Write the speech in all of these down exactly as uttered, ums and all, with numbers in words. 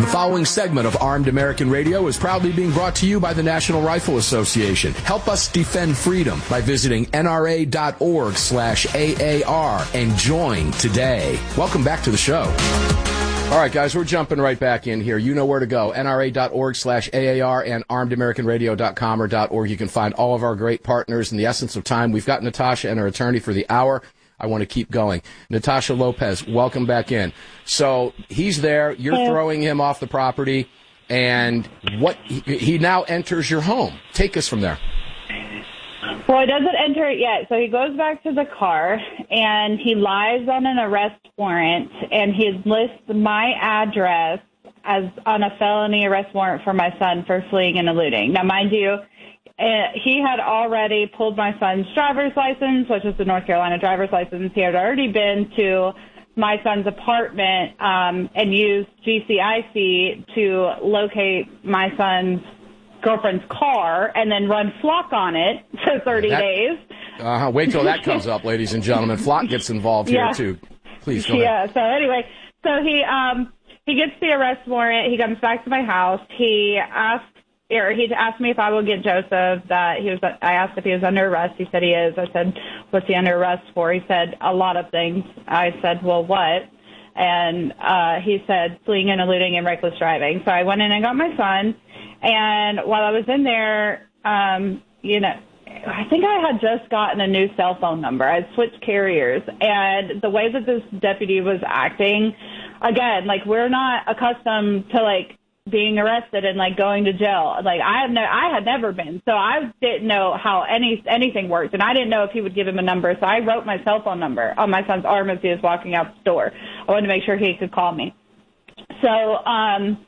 following segment of Armed American Radio is proudly being brought to you by the National Rifle Association. Help us defend freedom by visiting nra.org slash AAR and join today. Welcome back to the show. All right, guys, we're jumping right back in here. You know where to go. nra.org slash AAR and armed american radio dot com or .org. You can find all of our great partners. In the essence of time, we've got Natasha and her attorney for the hour. I want to keep going. Natasha Lopez, welcome back in. So he's there. You're yeah. throwing him off the property, and what he, he now enters your home. Take us from there. Well, he doesn't enter it yet. So he goes back to the car, and he lies on an arrest warrant, and he lists my address as on a felony arrest warrant for my son for fleeing and eluding. Now, mind you, Uh, he had already pulled my son's driver's license, which is the North Carolina driver's license. He had already been to my son's apartment um, and used G C I C to locate my son's girlfriend's car and then run Flock on it for thirty that, days. Uh-huh. Wait till that comes up, ladies and gentlemen. Flock gets involved yeah. here, too. Please go yeah, ahead. So anyway, so he, um, he gets the arrest warrant. He comes back to my house. He asks Or he asked me if I would get Joseph. That he was. I asked if he was under arrest. He said he is. I said, "What's he under arrest for?" He said, "A lot of things." I said, "Well, what?" And uh, he said, "Fleeing and eluding and reckless driving." So I went in and got my son. And while I was in there, um, you know, I think I had just gotten a new cell phone number. I had switched carriers, and the way that this deputy was acting, again, like we're not accustomed to like. being arrested and like going to jail. Like I have no, I had never been, so I didn't know how any anything worked, and I didn't know if he would give him a number. So I wrote my cell phone number on my son's arm as he was walking out the door. I wanted to make sure he could call me. So um,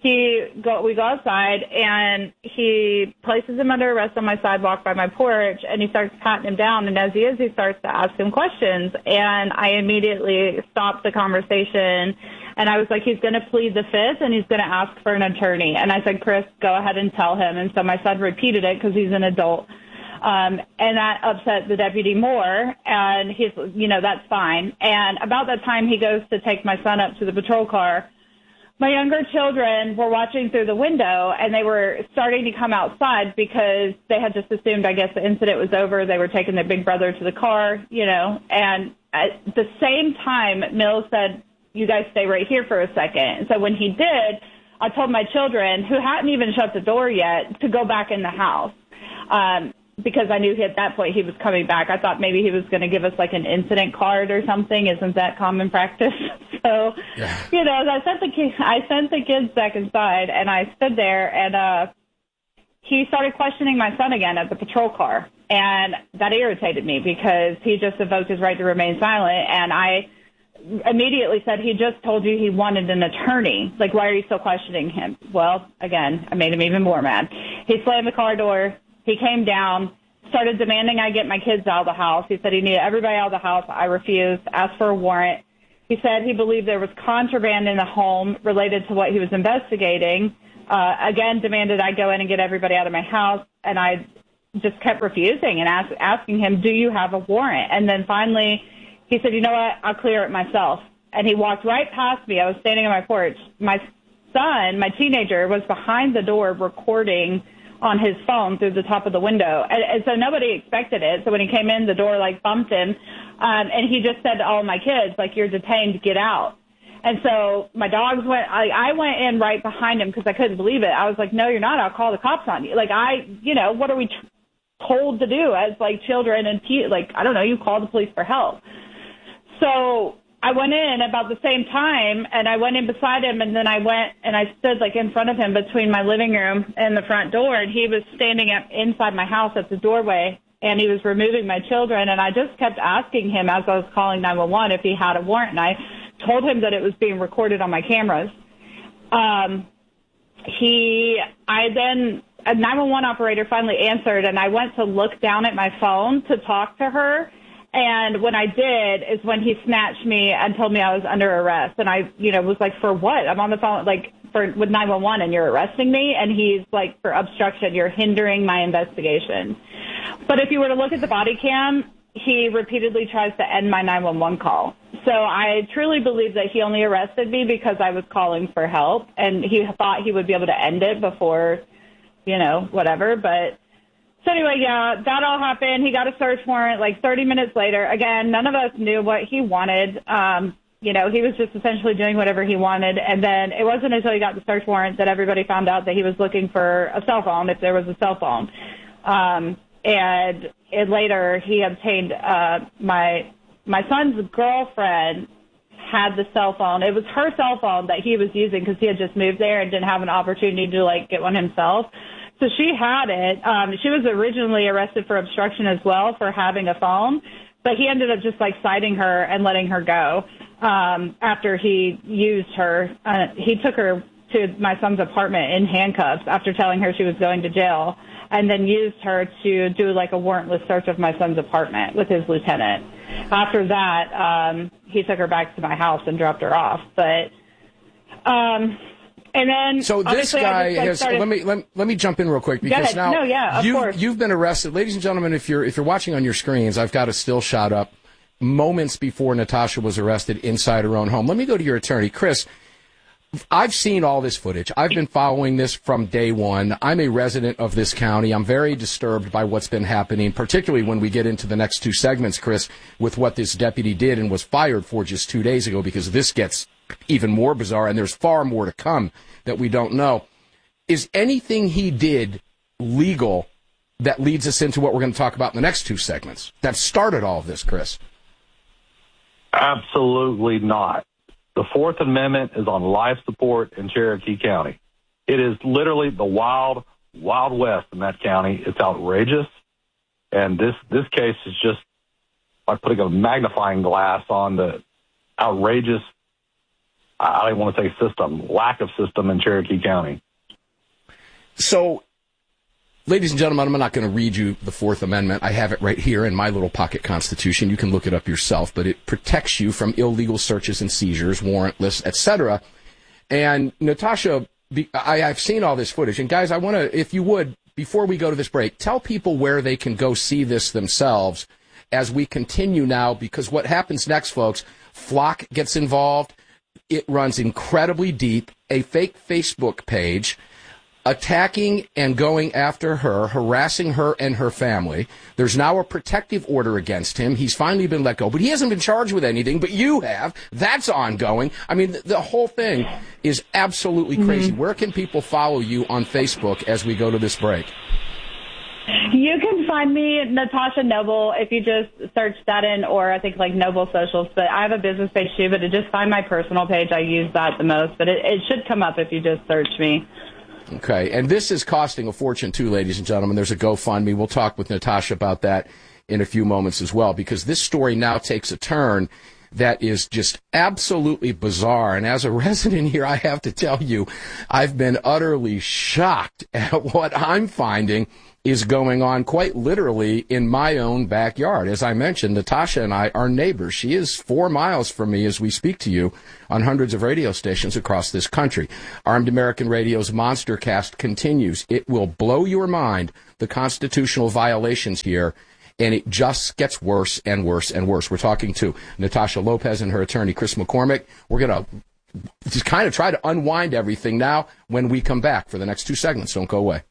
he go, we go outside, and he places him under arrest on my sidewalk by my porch, and he starts patting him down. And as he is, he starts to ask him questions, and I immediately stopped the conversation. And I was like, he's going to plead the fifth, and he's going to ask for an attorney. And I said, Chris, go ahead and tell him. And so my son repeated it because he's an adult. Um, and that upset the deputy more. And he's, you know, that's fine. And about that time, he goes to take my son up to the patrol car. My younger children were watching through the window, and they were starting to come outside because they had just assumed, I guess, the incident was over. They were taking their big brother to the car, you know. And at the same time, Mills said, you guys stay right here for a second. So when he did, I told my children, who hadn't even shut the door yet, to go back in the house um, because I knew he, at that point he was coming back. I thought maybe he was going to give us like an incident card or something. Isn't that common practice? so, yeah. you know, I sent the kids, I sent the kids back inside, and I stood there, and uh, he started questioning my son again at the patrol car, and that irritated me because he just invoked his right to remain silent, and I immediately said, he just told you he wanted an attorney. Like, why are you still questioning him? Well, again, I made him even more mad. He slammed the car door. He came down, started demanding I get my kids out of the house. He said he needed everybody out of the house. I refused, asked for a warrant. He said he believed there was contraband in the home related to what he was investigating. Uh, again, demanded I go in and get everybody out of my house. And I just kept refusing and ask, asking him, do you have a warrant? And then finally, he said, you know what, I'll clear it myself. And he walked right past me. I was standing on my porch. My son, my teenager, was behind the door recording on his phone through the top of the window. And, and so nobody expected it. So when he came in, the door, like, bumped him. Um, and he just said to all my kids, like, you're detained, get out. And so my dogs went, I, I went in right behind him because I couldn't believe it. I was like, no, you're not. I'll call the cops on you. Like, I, you know, what are we t- told to do as, like, children and, te- like, I don't know, you call the police for help. So I went in about the same time, and I went in beside him, and then I went and I stood, like, in front of him between my living room and the front door, and he was standing up inside my house at the doorway, and he was removing my children, and I just kept asking him as I was calling nine one one if he had a warrant, and I told him that it was being recorded on my cameras. Um, he, I then, a nine one one operator finally answered, and I went to look down at my phone to talk to her. And when I did is when he snatched me and told me I was under arrest. And I, you know, was like, for what? I'm on the phone, like, for with nine one one, and you're arresting me? And he's like, for obstruction, you're hindering my investigation. But if you were to look at the body cam, he repeatedly tries to end my nine one one call. So I truly believe that he only arrested me because I was calling for help, and he thought he would be able to end it before, you know, whatever. But so anyway, yeah, that all happened. He got a search warrant like thirty minutes later. Again, none of us knew what he wanted. Um, you know, he was just essentially doing whatever he wanted. And then it wasn't until he got the search warrant that everybody found out that he was looking for a cell phone, if there was a cell phone. Um, and it, later he obtained uh, my my son's girlfriend had the cell phone. It was her cell phone that he was using because he had just moved there and didn't have an opportunity to, like, get one himself. So she had it. Um, she was originally arrested for obstruction as well for having a phone, but he ended up just, like, citing her and letting her go um, after he used her. Uh, he took her to my son's apartment in handcuffs after telling her she was going to jail, and then used her to do, like, a warrantless search of my son's apartment with his lieutenant. After that, um, he took her back to my house and dropped her off. But, um, and then so this guy just, like, has. started... Let me let, let me jump in real quick because now no, yeah, of you've, course. you've been arrested, ladies and gentlemen. If you're if you're watching on your screens, I've got a still shot up moments before Natasha was arrested inside her own home. Let me go to your attorney, Chris. I've seen all this footage. I've been following this from day one. I'm a resident of this county. I'm very disturbed by what's been happening, particularly when we get into the next two segments, Chris, with what this deputy did and was fired for just two days ago, because this gets even more bizarre, and there's far more to come that we don't know. Is anything he did legal that leads us into what we're going to talk about in the next two segments that started all of this, Chris? Absolutely not. The Fourth Amendment is on life support in Cherokee County. It is literally the wild, wild west in that county. It's outrageous. And this, this case is just like putting a magnifying glass on the outrageous, I don't want to say system, lack of system in Cherokee County. So, ladies and gentlemen, I'm not going to read you the Fourth Amendment. I have it right here in my little pocket constitution. You can look it up yourself, but it protects you from illegal searches and seizures, warrantless, et cetera. And Natasha, I, I've seen all this footage. And guys, I want to, if you would, before we go to this break, tell people where they can go see this themselves as we continue now, because what happens next, folks, Flock gets involved. It runs incredibly deep, a fake Facebook page, attacking and going after her, harassing her and her family. There's now a protective order against him. He's finally been let go, but he hasn't been charged with anything, but you have. That's ongoing. I mean, the, the whole thing is absolutely crazy. Mm-hmm. Where can people follow you on Facebook as we go to this break? You can find me, Natasha Noble, if you just search that in, or I think like Noble Socials. But I have a business page too, but to just find my personal page, I use that the most. But it, it should come up if you just search me. Okay, and this is costing a fortune too, ladies and gentlemen. There's a GoFundMe. We'll talk with Natasha about that in a few moments as well, because this story now takes a turn that is just absolutely bizarre. And as a resident here, I have to tell you, I've been utterly shocked at what I'm finding is going on quite literally in my own backyard. As I mentioned, Natasha and I are neighbors. She is four miles from me as we speak to you on hundreds of radio stations across this country. Armed American Radio's Monster Cast continues. It will blow your mind, the constitutional violations here, and it just gets worse and worse and worse. We're talking to Natasha Lopez and her attorney, Chris McCormick. We're going to just kind of try to unwind everything now when we come back for the next two segments. Don't go away.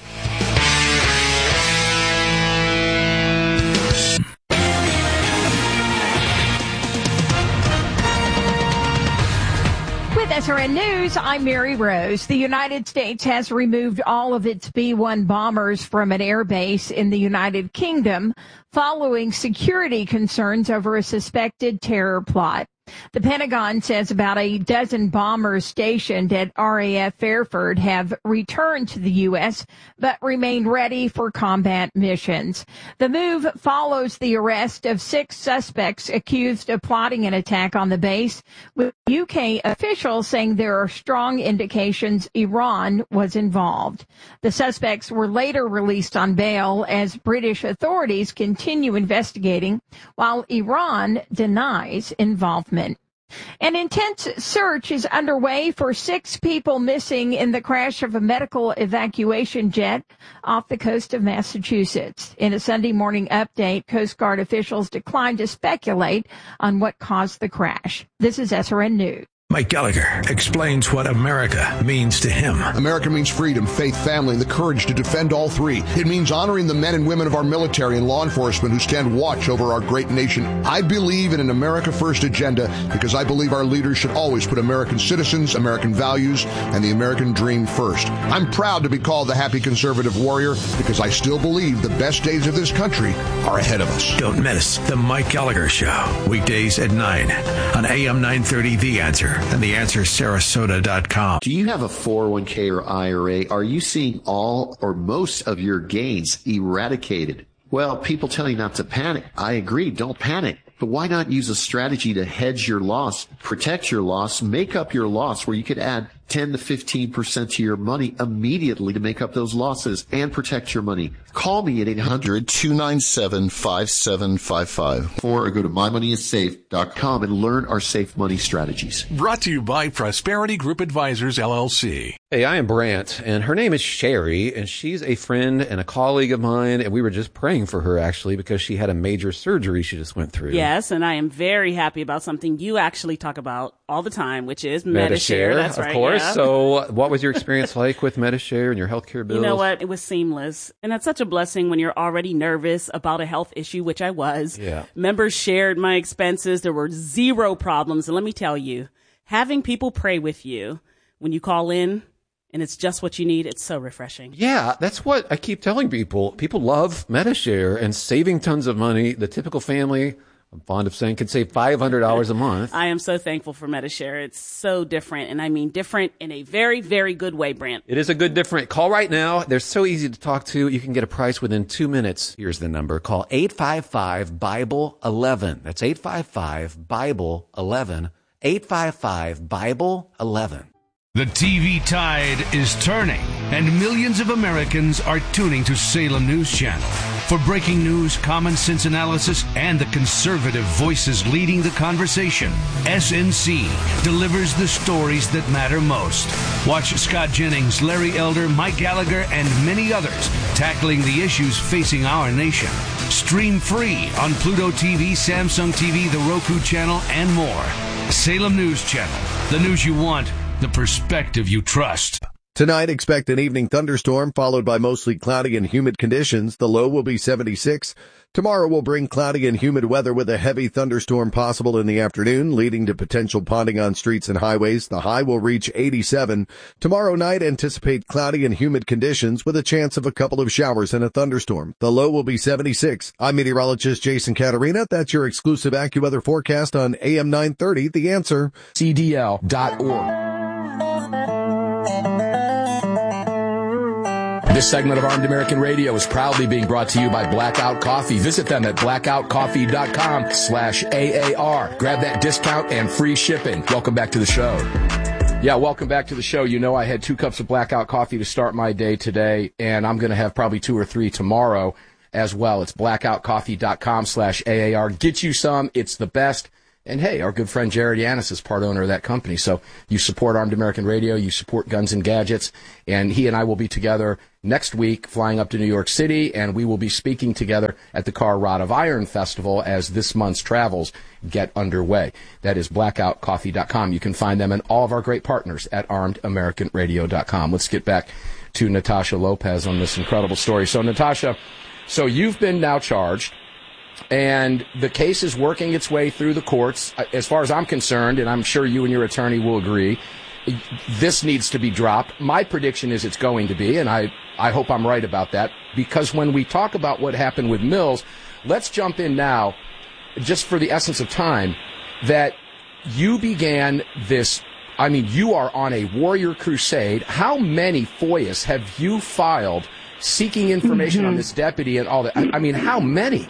S R N News, I'm Mary Rose. The United States has removed all of its B one bombers from an air base in the United Kingdom following security concerns over a suspected terror plot. The Pentagon says about a dozen bombers stationed at R A F Fairford have returned to the U S but remain ready for combat missions. The move follows the arrest of six suspects accused of plotting an attack on the base, with U K officials saying there are strong indications Iran was involved. The suspects were later released on bail as British authorities continue investigating, while Iran denies involvement. An intense search is underway for six people missing in the crash of a medical evacuation jet off the coast of Massachusetts. In a Sunday morning update, Coast Guard officials declined to speculate on what caused the crash. This is S R N News. Mike Gallagher explains what America means to him. America means freedom, faith, family, and the courage to defend all three. It means honoring the men and women of our military and law enforcement who stand watch over our great nation. I believe in an America First agenda because I believe our leaders should always put American citizens, American values, and the American dream first. I'm proud to be called the happy conservative warrior because I still believe the best days of this country are ahead of us. Don't miss The Mike Gallagher Show, weekdays at nine on A M nine thirty The Answer and the answer sarasota dot com. Do you have a four oh one k or I R A? Are you seeing all or most of your gains eradicated? Well, people tell you not to panic. I agree, don't panic. But why not use a strategy to hedge your loss, protect your loss, make up your loss where you could add ten to fifteen percent to your money immediately to make up those losses and protect your money? Call me at eight hundred, two nine seven, five seven five five or go to my money is safe dot com and learn our safe money strategies. Brought to you by Prosperity Group Advisors, L L C. Hey, I am Brant, and her name is Sherry, and she's a friend and a colleague of mine, and we were just praying for her, actually, because she had a major surgery she just went through. Yes, and I am very happy about something you actually talk about all the time, which is Medi-Share. That's of right, course. yeah. So what was your experience like with Medi-Share and your healthcare bills? You know what? It was seamless. And that's such a blessing when you're already nervous about a health issue, which I was. Yeah. Members shared my expenses. There were zero problems. And let me tell you, having people pray with you when you call in, and it's just what you need, it's so refreshing. Yeah, that's what I keep telling people. People love Medi-Share and saving tons of money. The typical family, I'm fond of saying, can save five hundred dollars a month. I am so thankful for Medi-Share. It's so different, and I mean different in a very, very good way, Brant. It is a good different. Call right now. They're so easy to talk to. You can get a price within two minutes. Here's the number. Call eight five five, Bible eleven. That's eight five five, Bible eleven. eight five five, Bible eleven. The T V tide is turning, and millions of Americans are tuning to Salem News Channel. For breaking news, common sense analysis, and the conservative voices leading the conversation, S N C delivers the stories that matter most. Watch Scott Jennings, Larry Elder, Mike Gallagher, and many others tackling the issues facing our nation. Stream free on Pluto T V, Samsung T V, the Roku channel, and more. Salem News Channel, the news you want, the perspective you trust. Tonight, expect an evening thunderstorm followed by mostly cloudy and humid conditions. The low will be seventy-six. Tomorrow will bring cloudy and humid weather with a heavy thunderstorm possible in the afternoon, leading to potential ponding on streets and highways. The high will reach eighty-seven. Tomorrow night, anticipate cloudy and humid conditions with a chance of a couple of showers and a thunderstorm. The low will be seventy-six. I'm meteorologist Jason Caterina. That's your exclusive AccuWeather forecast on A M nine thirty. The Answer. C D L dot org. This segment of Armed American Radio is proudly being brought to you by Blackout Coffee. Visit them at blackout coffee dot com slash A A R. Grab that discount and free shipping. Welcome back to the show. Yeah, welcome back to the show. You know, I had two cups of Blackout Coffee to start my day today, and I'm going to have probably two or three tomorrow as well. It's blackout coffee dot com slash A A R. Get you some. It's the best. And hey, our good friend Jared Yanis is part owner of that company. So you support Armed American Radio, you support Guns and Gadgets, and he and I will be together next week flying up to New York City, and we will be speaking together at the Car Rod of Iron Festival as this month's travels get underway. That is blackout coffee dot com. You can find them and all of our great partners at armed american radio dot com. Let's get back to Natasha Lopez on this incredible story. So, Natasha, so you've been now charged, and the case is working its way through the courts. As far as I'm concerned, and I'm sure you and your attorney will agree, this needs to be dropped. My prediction is it's going to be, and I, I hope I'm right about that, because when we talk about what happened with Mills, let's jump in now, just for the essence of time, that you began this, I mean, you are on a warrior crusade. How many F O I As have you filed seeking information mm-hmm. on this deputy and all that? I, I mean, how many?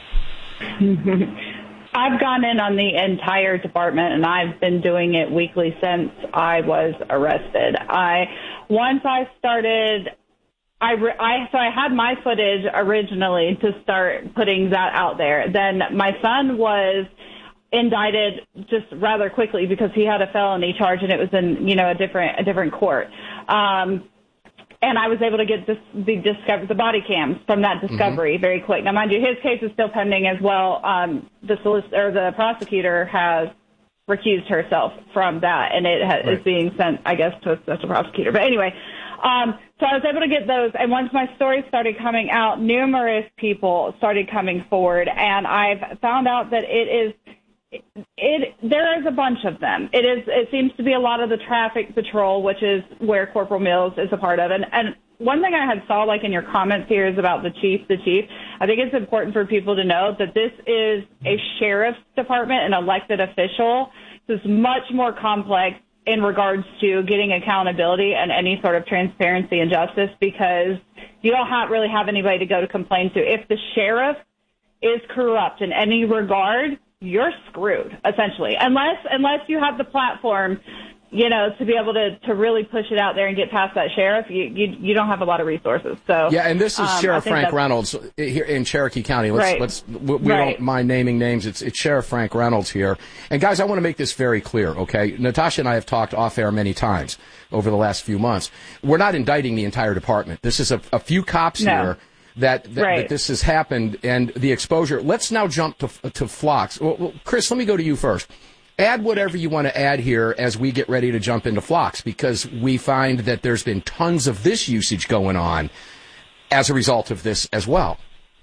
I've gone in on the entire department, and I've been doing it weekly since I was arrested. I once I started, I, I so I had my footage originally to start putting that out there. Then my son was indicted just rather quickly because he had a felony charge and it was in, you know, a different a different court. Um, and I was able to get this, the discover the body cams from that discovery mm-hmm. very quick. Now, mind you, his case is still pending as well. Um, the solicitor, or the prosecutor has recused herself from that, and it ha- right. is being sent, I guess, to a special prosecutor. But anyway, um, so I was able to get those, and once my story started coming out, numerous people started coming forward, and I've found out that it is, it, it there is a bunch of them. It is, it seems to be a lot of the traffic patrol, which is where Corporal Mills is a part of, and, and one thing I had saw, like in your comments here, is about the chief, the chief. I think it's important for people to know that this is a sheriff's department, an elected official. So it's much more complex in regards to getting accountability and any sort of transparency and justice, because you don't have, really have anybody to go to complain to. If the sheriff is corrupt in any regard, you're screwed, essentially, unless unless you have the platform, you know, to be able to, to really push it out there and get past that sheriff. You, you you don't have a lot of resources. So yeah, and this is um, Sheriff Frank Reynolds here in Cherokee County. Let's right. let's we, we right. don't mind naming names. It's it's Sheriff Frank Reynolds here. And guys, I want to make this very clear, okay? Natasha and I have talked off air many times over the last few months. We're not indicting the entire department. This is a, a few cops no. here that that, right. that this has happened, and the exposure. Let's now jump to to Phlox. Well, well, Chris, let me go to you first. Add whatever you want to add here as we get ready to jump into Phlox, because we find that there's been tons of this usage going on as a result of this as well.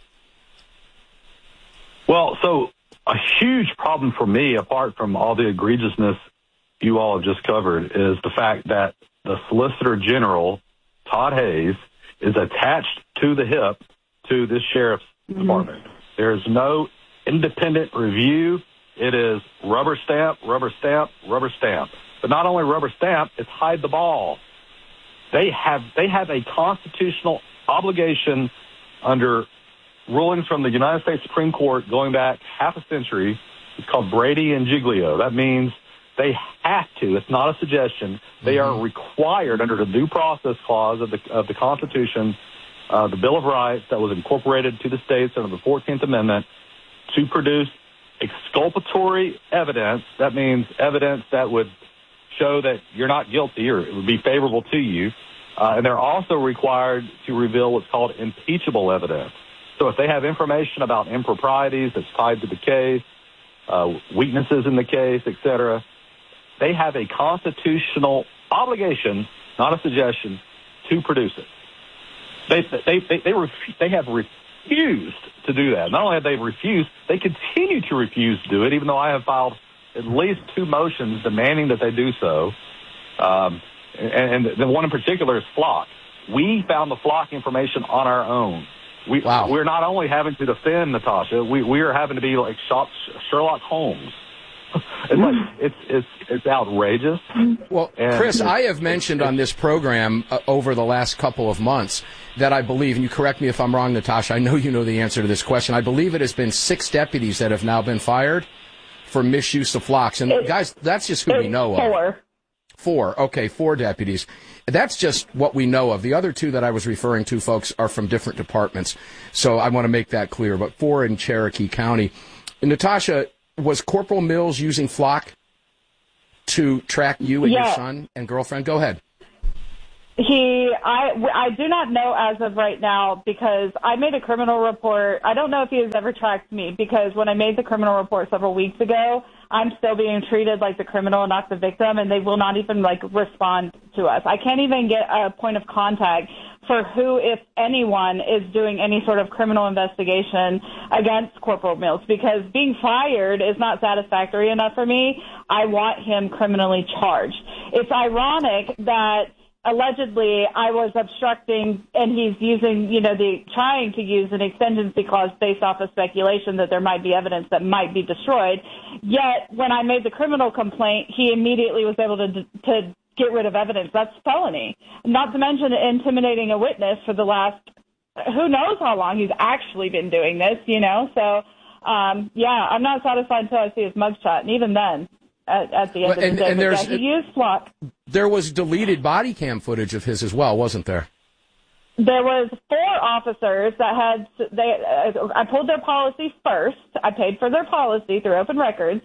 Well, so a huge problem for me, apart from all the egregiousness you all have just covered, is the fact that the Solicitor General, Todd Hayes, is attached to the hip to this sheriff's mm-hmm. department. There's no independent review. It is rubber stamp, rubber stamp, rubber stamp. But not only rubber stamp, it's hide the ball. They have they have a constitutional obligation under rulings from the United States Supreme Court going back half a century. It's called Brady and Giglio. That means they have to. It's not a suggestion. They mm-hmm. are required under the Due Process Clause of the of the Constitution, uh, the Bill of Rights that was incorporated to the states under the fourteenth Amendment, to produce exculpatory evidence. That means evidence that would show that you're not guilty or it would be favorable to you. Uh, and they're also required to reveal what's called impeachable evidence. So if they have information about improprieties that's tied to the case, uh, weaknesses in the case, et cetera, they have a constitutional obligation, not a suggestion, to produce it. They they they they, ref- they have refused to do that. Not only have they refused, they continue to refuse to do it, even though I have filed at least two motions demanding that they do so. Um, and, and the one in particular is Phlox. We found the Phlox information on our own. We, wow. We're not only having to defend Natasha, we, we are having to be like Sherlock Holmes. It's like it's it's it's outrageous. Well, and Chris, I have mentioned on this program uh, over the last couple of months that I believe, and you correct me if I'm wrong, Natasha, I know you know the answer to this question. I believe it has been six deputies that have now been fired for misuse of Phlox. And, it, guys, that's just who we know four. of. Four. Okay, four deputies. That's just what we know of. The other two that I was referring to, folks, are from different departments. So I want to make that clear. But four in Cherokee County. And Natasha, was Corporal Mills using Phlox to track you and yeah. your son and girlfriend? Go ahead. He, I, I do not know as of right now, because I made a criminal report. I don't know if he has ever tracked me, because when I made the criminal report several weeks ago, I'm still being treated like the criminal and not the victim, and they will not even like respond to us. I can't even get a point of contact for who, if anyone, is doing any sort of criminal investigation against Corporal Mills, because being fired is not satisfactory enough for me. I want him criminally charged. It's ironic that allegedly I was obstructing, and he's using, you know, the trying to use an exigency clause based off of speculation that there might be evidence that might be destroyed. Yet when I made the criminal complaint, he immediately was able to to get rid of evidence. That's felony. Not to mention intimidating a witness for the last, who knows how long he's actually been doing this, you know? So, um, yeah, I'm not satisfied until I see his mugshot, and even then, at, at the end well, and, of the day. And there's, yeah, he used Phlox. There was deleted body cam footage of his as well, wasn't there? There was four officers that had, they. Uh, I pulled their policy first. I paid for their policy through open records.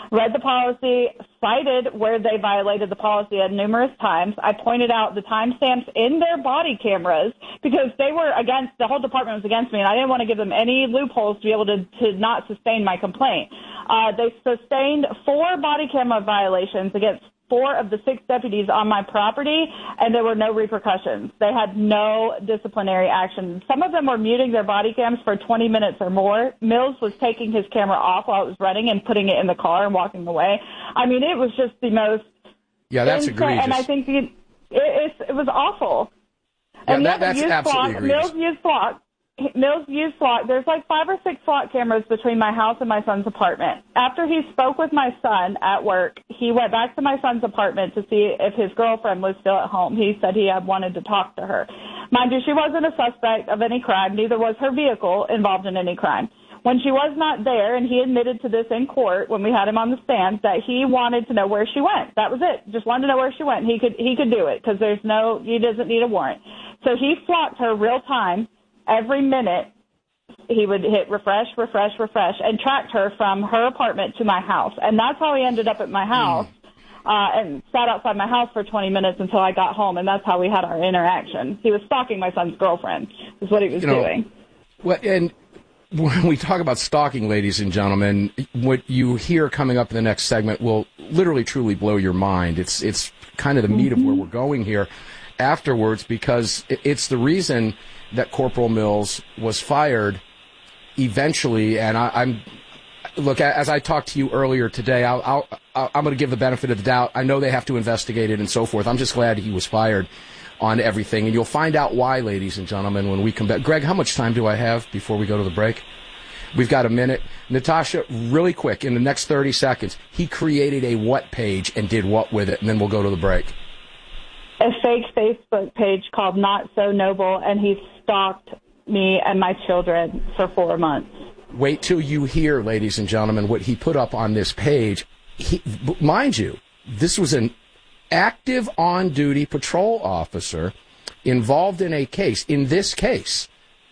read the policy, cited where they violated the policy at numerous times. I pointed out the timestamps in their body cameras because they were against, the whole department was against me, and I didn't want to give them any loopholes to be able to, to not sustain my complaint. Uh, they sustained four body camera violations against four of the six deputies on my property, and there were no repercussions. They had no disciplinary action. Some of them were muting their body cams for twenty minutes or more. Mills was taking his camera off while it was running and putting it in the car and walking away. I mean, it was just the most... Yeah, that's insane, egregious. And I think the, it, it, it was awful. Yeah, and that, that's absolutely flock, egregious. Mills used flock. Mills used flock. There's like five or six flock cameras between my house and my son's apartment. After he spoke with my son at work, he went back to my son's apartment to see if his girlfriend was still at home. He said he had wanted to talk to her. Mind you, she wasn't a suspect of any crime. Neither was her vehicle involved in any crime. When she was not there, and he admitted to this in court when we had him on the stand, that he wanted to know where she went. That was it. Just wanted to know where she went. He could he could do it because there's no he doesn't need a warrant. So he flocked her real time. Every minute, he would hit refresh, refresh, refresh, and tracked her from her apartment to my house. And that's how he ended up at my house uh, and sat outside my house for twenty minutes until I got home, and that's how we had our interaction. He was stalking my son's girlfriend, is what he was you know, doing. Well, and when we talk about stalking, ladies and gentlemen, what you hear coming up in the next segment will literally, truly blow your mind. It's, it's kind of the meat mm-hmm. of where we're going here afterwards, because it's the reason that Corporal Mills was fired eventually. And I, I'm, look, as I talked to you earlier today, I'll, I'll, I'm going to give the benefit of the doubt. I know they have to investigate it and so forth. I'm just glad he was fired on everything. And you'll find out why, ladies and gentlemen, when we come back. Greg, how much time do I have before we go to the break? We've got a minute. Natasha, really quick, in the next thirty seconds, he created a what page and did what with it? And then we'll go to the break. A fake Facebook page called Not So Noble, and he stalked me and my children for four months. Wait till you hear, ladies and gentlemen, what he put up on this page. He, mind you, this was an active on-duty patrol officer involved in a case. In this case,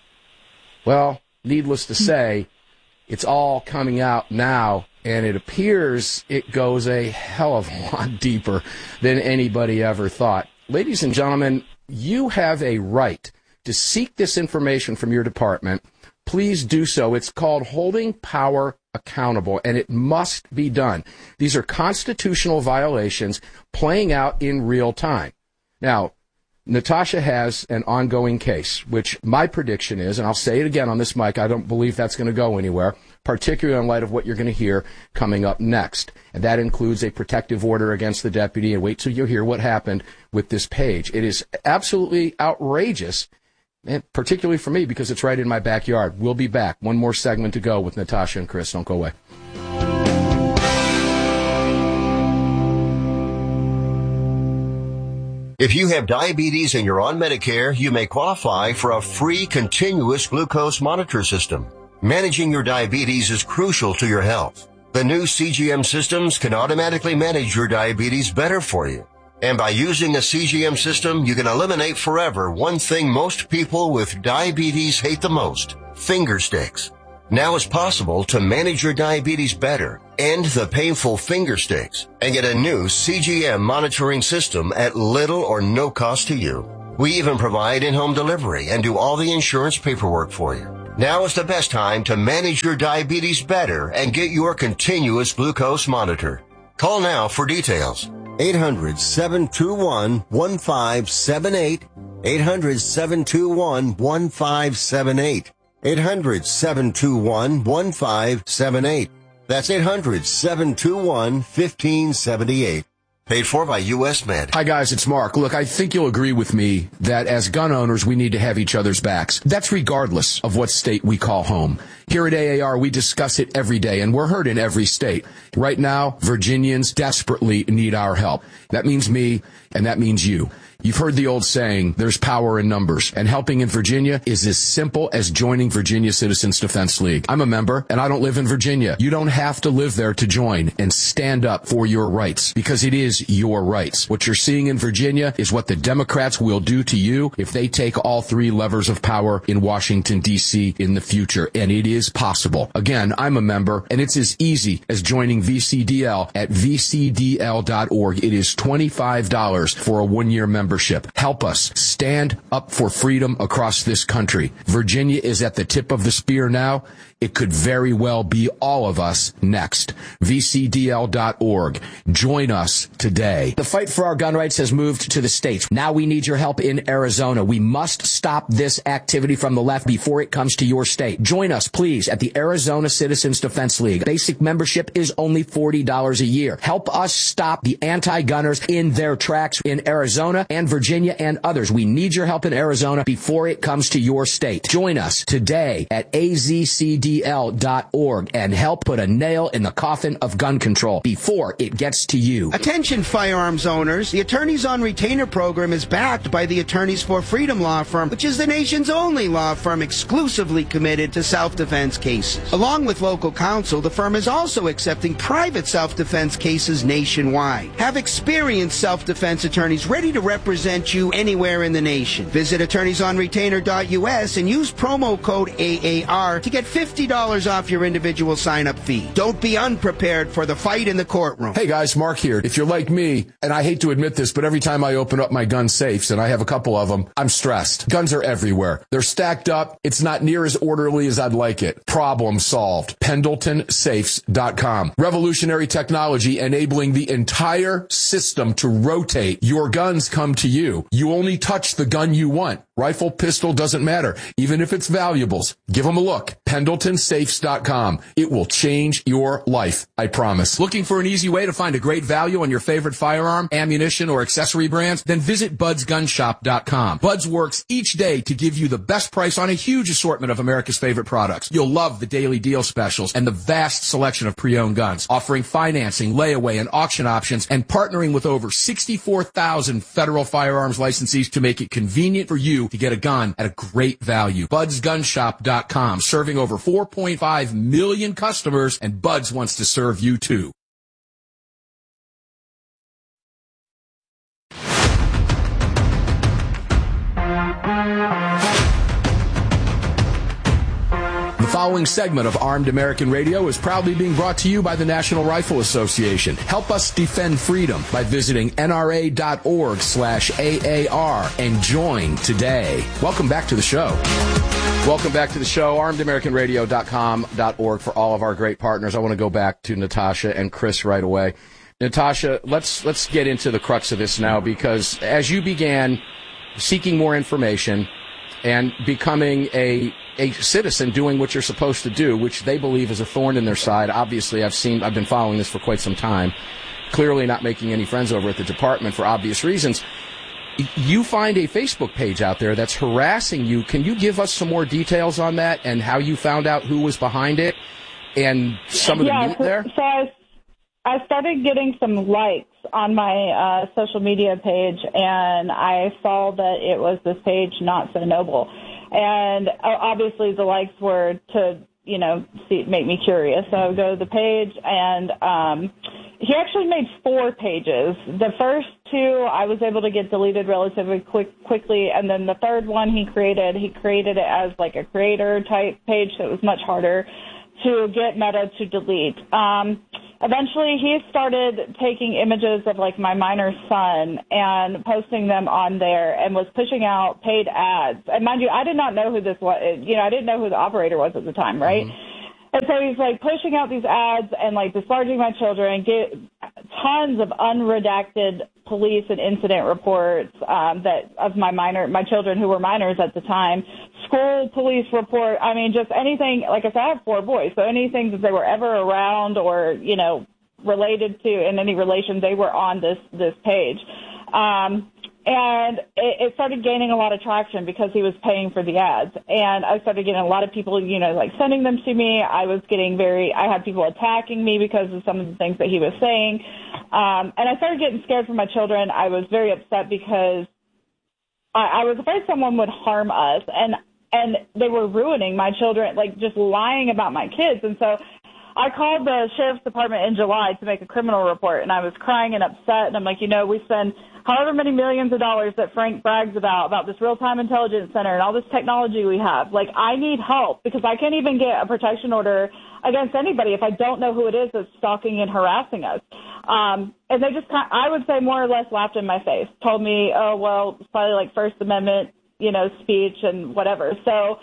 well, needless to say, it's all coming out now, and it appears it goes a hell of a lot deeper than anybody ever thought. Ladies and gentlemen, you have a right to seek this information from your department. Please do so. It's called holding power accountable, and it must be done. These are constitutional violations playing out in real time. Now, Natasha has an ongoing case, which my prediction is, and I'll say it again on this mic, I don't believe that's going to go anywhere, particularly in light of what you're going to hear coming up next. And that includes a protective order against the deputy, and wait till you hear what happened with this page. It is absolutely outrageous, and particularly for me, because it's right in my backyard. We'll be back. One more segment to go with Natasha and Chris. Don't go away. If you have diabetes and you're on Medicare, you may qualify for a free continuous glucose monitor system. Managing your diabetes is crucial to your health. The new C G M systems can automatically manage your diabetes better for you. And by using a C G M system, you can eliminate forever one thing most people with diabetes hate the most, finger sticks. Now it's possible to manage your diabetes better, end the painful finger sticks, and get a new C G M monitoring system at little or no cost to you. We even provide in-home delivery and do all the insurance paperwork for you. Now is the best time to manage your diabetes better and get your continuous glucose monitor. Call now for details. eight hundred, seven two one, one five seven eight. eight hundred, seven two one, one five seven eight. eight hundred, seven two one, one five seven eight. That's eight hundred, seven two one, one five seven eight. Paid for by U S Med. Hi, guys. It's Mark. Look, I think you'll agree with me that as gun owners, we need to have each other's backs. That's regardless of what state we call home. Here at A A R, we discuss it every day, and we're heard in every state. Right now, Virginians desperately need our help. That means me, and that means you. You've heard the old saying, there's power in numbers, and helping in Virginia is as simple as joining Virginia Citizens Defense League. I'm a member, and I don't live in Virginia. You don't have to live there to join and stand up for your rights, because it is your rights. What you're seeing in Virginia is what the Democrats will do to you if they take all three levers of power in Washington, D C in the future, and it is possible. Again, I'm a member, and it's as easy as joining V C D L at v c d l dot org. It is twenty-five dollars for a one-year membership. Help us stand up for freedom across this country. Virginia is at the tip of the spear now. It could very well be all of us next. v c d l dot org. Join us today. The fight for our gun rights has moved to the states. Now we need your help in Arizona. We must stop this activity from the left before it comes to your state. Join us, please, at the Arizona Citizens Defense League. Basic membership is only forty dollars a year. Help us stop the anti-gunners in their tracks in Arizona and Virginia and others. We need your help in Arizona before it comes to your state. Join us today at a z c d l dot org and help put a nail in the coffin of gun control before it gets to you. Attention firearms owners. The Attorneys on Retainer program is backed by the Attorneys for Freedom law firm, which is the nation's only law firm exclusively committed to self-defense cases. Along with local counsel, the firm is also accepting private self-defense cases nationwide. Have experienced self-defense attorneys ready to represent you anywhere in the nation. Visit attorneys on retainer dot u s and use promo code A A R to get fifty dollars off your individual sign-up fee. Don't be unprepared for the fight in the courtroom. Hey guys, Mark here. If you're like me, and I hate to admit this, but every time I open up my gun safes, and I have a couple of them, I'm stressed. Guns are everywhere. They're stacked up. It's not near as orderly as I'd like it. Problem solved. Pendleton Safes dot com. Revolutionary technology enabling the entire system to rotate. Your guns come to you. You only touch the gun you want. Rifle, pistol, doesn't matter. Even if it's valuables, give them a look. Pendleton Safes dot com. It will change your life, I promise. Looking for an easy way to find a great value on your favorite firearm, ammunition, or accessory brands? Then visit buds gun shop dot com. Buds works each day to give you the best price on a huge assortment of America's favorite products. You'll love the daily deal specials and the vast selection of pre-owned guns, offering financing, layaway, and auction options, and partnering with over sixty-four thousand federal firearms licensees to make it convenient for you to get a gun at a great value. buds gun shop dot com, serving over four point five million customers, and Buds wants to serve you too. The following segment of Armed American Radio is proudly being brought to you by the National Rifle Association. Help us defend freedom by visiting N R A dot org slash A A R and join today. Welcome back to the show. Welcome back to the show, armed american radio dot com dot org for all of our great partners. I want to go back to Natasha and Chris right away. Natasha, let's let's get into the crux of this now, because as you began seeking more information and becoming a a citizen doing what you're supposed to do, which they believe is a thorn in their side. Obviously, I've seen, I've been following this for quite some time, clearly not making any friends over at the department for obvious reasons. You find a Facebook page out there that's harassing you. Can you give us some more details on that and how you found out who was behind it and some of the yeah, meat so, there? So I, I started getting some likes on my uh, social media page, and I saw that it was this page, Not So Noble. And uh, obviously the likes were to, you know, see, make me curious. So I would go to the page, and um, he actually made four pages. The first two I was able to get deleted relatively quick, quickly, and then the third one he created, he created it as like a creator-type page, so it was much harder to get Meta to delete. Um, eventually, he started taking images of, like, my minor son and posting them on there and was pushing out paid ads. And mind you, I did not know who this was. You know, I didn't know who the operator was at the time, right? Mm-hmm. And so he's, like, pushing out these ads and, like, discharging my children, get tons of unredacted police and incident reports um, that of my minor, my children who were minors at the time, school police report. I mean, just anything. Like I said, I have four boys, so anything that they were ever around or, you know, related to in any relation, they were on this, this page. Um, And it, it started gaining a lot of traction because he was paying for the ads. And I started getting a lot of people, you know, like sending them to me. I was getting very, I had people attacking me because of some of the things that he was saying. Um, and I started getting scared for my children. I was very upset because I, I was afraid someone would harm us, and and they were ruining my children, like just lying about my kids. And so I called the sheriff's department in July to make a criminal report, and I was crying and upset. And I'm like, you know, we spend however many millions of dollars that Frank brags about, about this real-time intelligence center and all this technology we have. Like, I need help because I can't even get a protection order against anybody if I don't know who it is that's stalking and harassing us. Um, and they just, I would say, more or less laughed in my face, told me, oh, well, it's probably like First Amendment, you know, speech and whatever. So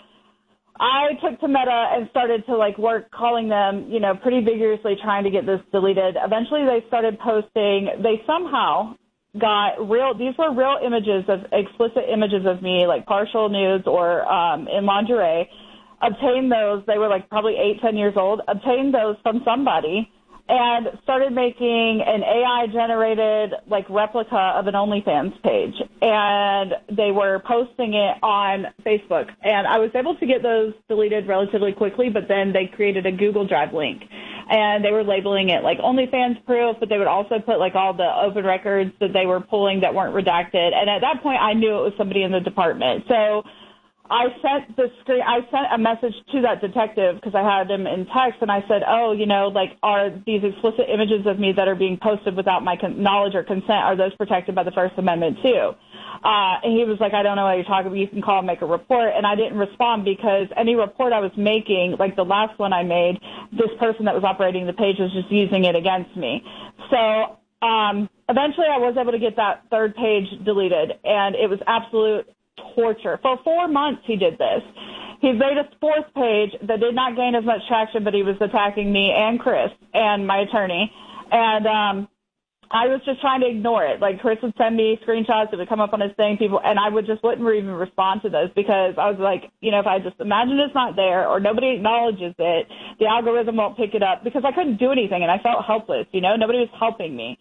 I took to Meta and started to, like, work calling them, you know, pretty vigorously trying to get this deleted. Eventually they started posting, they somehow got real, these were real images of, explicit images of me, like partial nudes or um, in lingerie, obtained those, they were like probably eight, ten years old, obtained those from somebody and started making an A I-generated, like, replica of an OnlyFans page. And they were posting it on Facebook. And I was able to get those deleted relatively quickly, but then they created a Google Drive link. And they were labeling it, like, OnlyFans proof, but they would also put, like, all the open records that they were pulling that weren't redacted. And at that point, I knew it was somebody in the department. So I sent the screen, I sent a message to that detective because I had him in text, and I said, oh, you know, like, are these explicit images of me that are being posted without my con- knowledge or consent, are those protected by the First Amendment too? Uh, and he was like, I don't know what you're talking about. You can call and make a report. And I didn't respond because any report I was making, like the last one I made, this person that was operating the page was just using it against me. So um, eventually I was able to get that third page deleted, and it was absolute torture. For four months he did this. He made a fourth page that did not gain as much traction, but he was attacking me and Chris and my attorney. And um, I was just trying to ignore it. Like, Chris would send me screenshots, it would come up on his thing, people, and I would just wouldn't even respond to those because I was like, you know, if I just imagine it's not there or nobody acknowledges it, the algorithm won't pick it up because I couldn't do anything and I felt helpless, you know, nobody was helping me.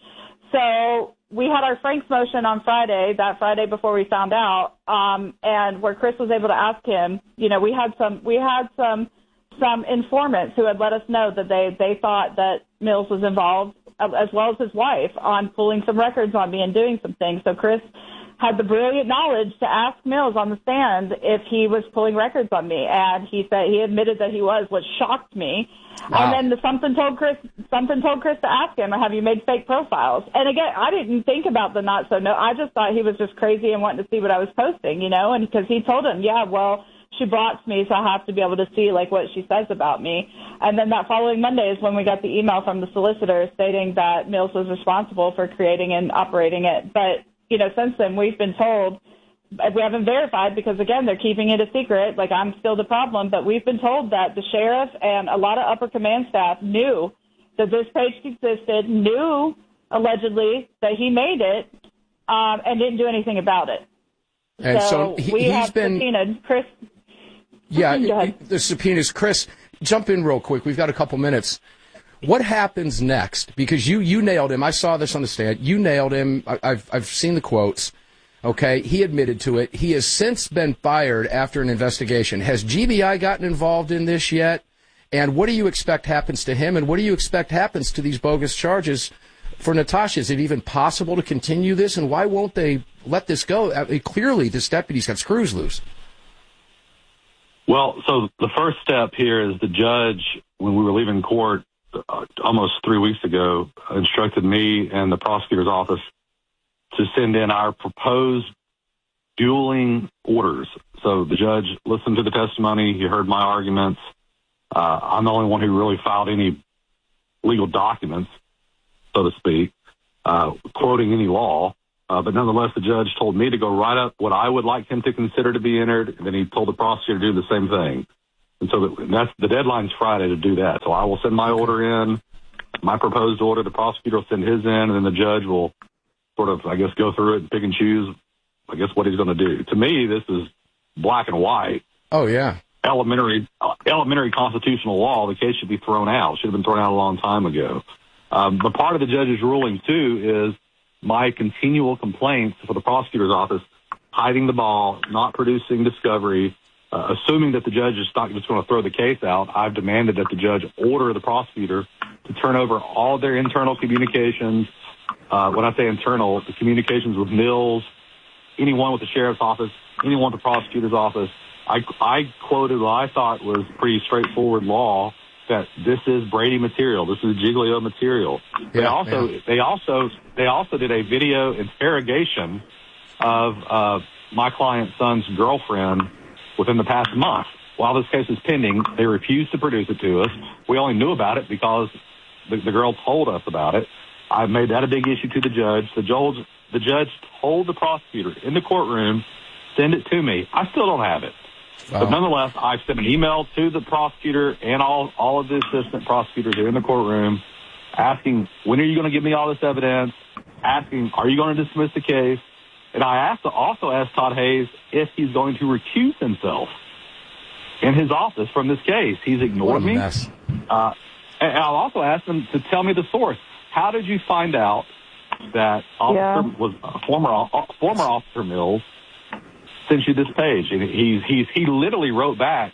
So we had our Frank's motion on Friday, that Friday before we found out, um, and where Chris was able to ask him, you know, we had some, we had some, some informants who had let us know that they, they thought that Mills was involved, as well as his wife, on pulling some records on me and doing some things. So Chris had the brilliant knowledge to ask Mills on the stand if he was pulling records on me, and he said he admitted that he was, which shocked me. Wow. And then the, something told Chris, something told Chris to ask him, have you made fake profiles? And again, I didn't think about the not so no. I just thought he was just crazy and wanting to see what I was posting, you know. And because he told him, yeah, well, she blocks me, so I have to be able to see, like, what she says about me. And then that following Monday is when we got the email from the solicitor stating that Mills was responsible for creating and operating it. But, you know, since then we've been told, we haven't verified because, again, they're keeping it a secret. Like, I'm still the problem, but we've been told that the sheriff and a lot of upper command staff knew that this page existed, knew, allegedly, that he made it, um, and didn't do anything about it. And so, so he, we he's have been... subpoenaed Chris. Yeah, the subpoenas. Chris, jump in real quick. We've got a couple minutes. What happens next? Because you, you nailed him. I saw this on the stand. You nailed him. I, I've, I've seen the quotes. Okay, he admitted to it. He has since been fired after an investigation. Has G B I gotten involved in this yet? And what do you expect happens to him? And what do you expect happens to these bogus charges for Natasha? Is it even possible to continue this? And why won't they let this go? I mean, clearly, this deputy's got screws loose. Well, so the first step here is the judge, when we were leaving court uh, almost three weeks ago, instructed me and the prosecutor's office to send in our proposed dueling orders. So the judge listened to the testimony. He heard my arguments. Uh, I'm the only one who really filed any legal documents, so to speak, uh, quoting any law. Uh, but nonetheless, the judge told me to go write up what I would like him to consider to be entered, and then he told the prosecutor to do the same thing. And so the, that's the deadline's Friday to do that. So I will send my order in, my proposed order. The prosecutor will send his in, and then the judge will sort of, I guess, go through it and pick and choose, I guess, what he's going to do. To me, this is black and white. Oh, yeah. Elementary, uh, elementary constitutional law. The case should be thrown out. Should have been thrown out a long time ago. Um, but part of the judge's ruling, too, is my continual complaints for the prosecutor's office, hiding the ball, not producing discovery, uh, assuming that the judge is not just going to throw the case out. I've demanded that the judge order the prosecutor to turn over all their internal communications. Uh, when I say internal, the communications with Mills, anyone with the sheriff's office, anyone with the prosecutor's office. I, I quoted what I thought was pretty straightforward law, that this is Brady material. This is Giglio material. Yeah, they also, yeah. they also, they also did a video interrogation of uh, my client's son's girlfriend within the past month. While this case is pending, they refused to produce it to us. We only knew about it because the, the girl told us about it. I made that a big issue to the judge. The judge, the judge told the prosecutor in the courtroom, send it to me. I still don't have it. Wow. But nonetheless, I've sent an email to the prosecutor and all, all of the assistant prosecutors here in the courtroom asking, when are you going to give me all this evidence? Asking, are you going to dismiss the case? And I asked, also asked Todd Hayes if he's going to recuse himself in his office from this case. He's ignored me. Uh, and I'll also ask him to tell me the source. How did you find out that officer yeah. was uh, former uh, former Officer Mills sent you this page? And he's he's he literally wrote back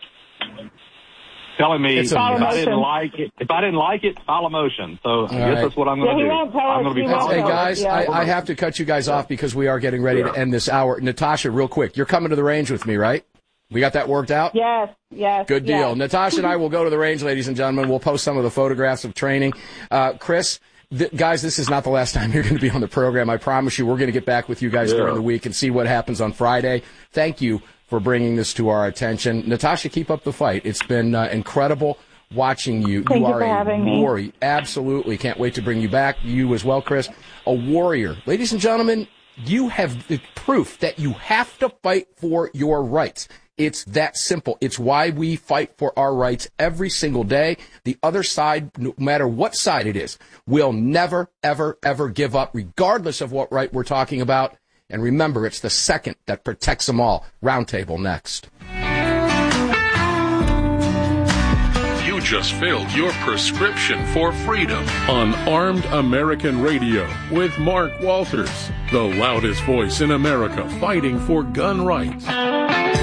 telling me if I didn't like it, if I didn't like it, file a motion. So I guess right. that's what I'm going to yeah, do. I'm going to be. Hey guys, yeah. I, I have to cut you guys off because we are getting ready yeah. to end this hour. Natasha, real quick, you're coming to the range with me, right? We got that worked out? Yes, yes. Good deal. Yes. Natasha and I will go to the range, ladies and gentlemen. We'll post some of the photographs of training. Uh, Chris, th- guys, this is not the last time you're going to be on the program. I promise you we're going to get back with you guys yeah. during the week and see what happens on Friday. Thank you for bringing this to our attention. Natasha, keep up the fight. It's been uh, incredible watching you. Thank you, you are for a having warrior. Me. Absolutely. Can't wait to bring you back. You as well, Chris. A warrior. Ladies and gentlemen, you have the proof that you have to fight for your rights. It's that simple. It's why we fight for our rights every single day. The other side, no matter what side it is, will never, ever, ever give up, regardless of what right we're talking about. And remember, it's the second that protects them all. Roundtable next. You just filled your prescription for freedom on Armed American Radio with Mark Walters, the loudest voice in America fighting for gun rights.